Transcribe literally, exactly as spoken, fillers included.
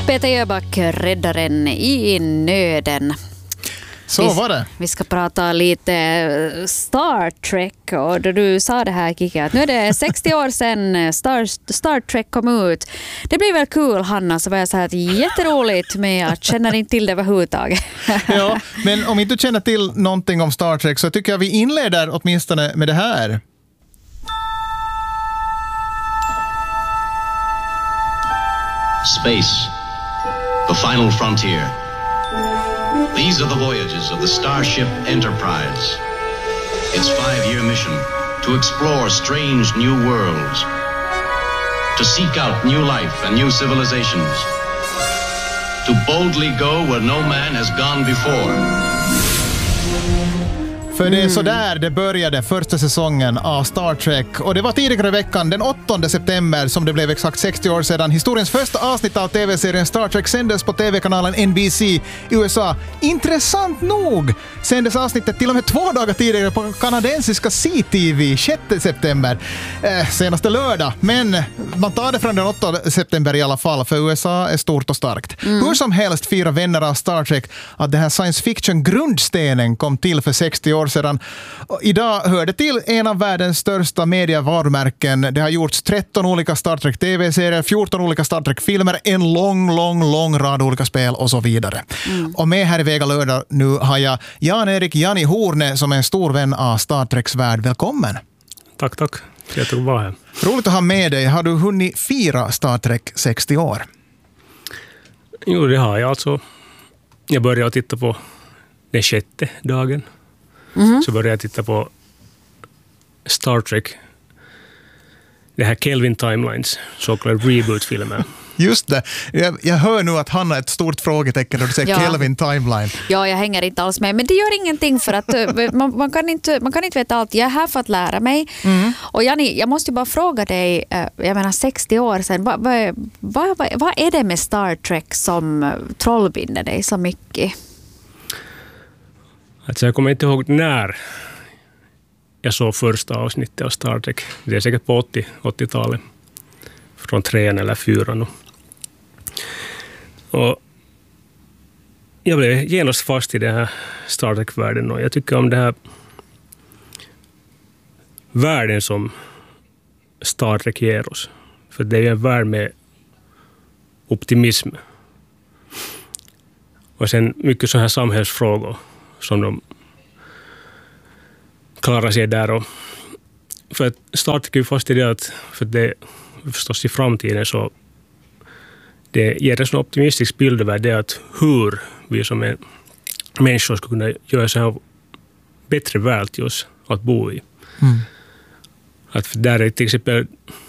Peter Jöback, räddaren i nöden. Så var det. Vi ska prata lite Star Trek, och då du sa det här, Kika, att nu är det sextio år sedan Star, Star Trek kom ut. Det blir väl kul, Hanna, så var jag så här att jätteroligt, men jag känner inte till det överhuvudtaget. Ja, men om inte du känner till någonting om Star Trek så tycker jag vi inleder åtminstone med det här. Space, the final frontier. These are the voyages of the Starship Enterprise. Its five-year mission to explore strange new worlds, to seek out new life and new civilizations, to boldly go where no man has gone before. För det är så där det började första säsongen av Star Trek. Och det var tidigare i veckan, den åttonde september, som det blev exakt sextio år sedan. Historiens första avsnitt av tv-serien Star Trek sändes på tv-kanalen N B C i U S A. Intressant nog sändes avsnittet till och med två dagar tidigare på kanadensiska C T V, sjätte september. Eh, senaste lördag. Men man tar det från den åttonde september i alla fall, för U S A är stort och starkt. Mm. Hur som helst firar vänner av Star Trek att den här science fiction-grundstenen kom till för sextio år sedan. Idag hör det till en av världens största medievarumärken. Det har gjorts tretton olika Star Trek tv-serier, fjorton olika Star Trek-filmer, en lång, lång, lång rad olika spel och så vidare. Mm. Och med här i Vega lördag nu har jag Jan-Erik Jani Horne som är en stor vän av Star Treks värld. Välkommen! Tack, tack. Jag tror vara här. Roligt att ha med dig. Har du hunnit fira Star Trek sextio år? Jo, det har jag alltså. Jag började titta på den sjätte dagen. Mm-hmm. Så började jag titta på Star Trek, det här Kelvin Timelines, så kallade reboot-filmer. Just det. Jag, jag hör nu att han har ett stort frågetecken när du säger ja. Kelvin Timeline. Ja, jag hänger inte alls med. Men det gör ingenting, för att man, man, kan inte, man kan inte veta allt. Jag är här för att lära mig. Mm. Och Jani, jag måste bara fråga dig, jag menar sextio år sedan, vad, vad, vad, vad är det med Star Trek som trollbinder dig så mycket? Alltså jag kommer inte ihåg när jag såg första avsnittet av Star Trek. Det är säkert på åttio-talet. Från trean eller fyran. Och jag blev genast fast i den här Star Trek-världen. Och jag tycker om den här världen som Star Trek ger oss. För det är en värld med optimism. Och sen mycket så här samhällsfrågor som de klarar sig där. Och för att Star Trek är ju fast i det att för det förstås i framtiden så det ger en sån optimistisk bild över det att hur vi som är människor ska kunna göra så här bättre värld till oss att bo i. Mm. Att där är till exempel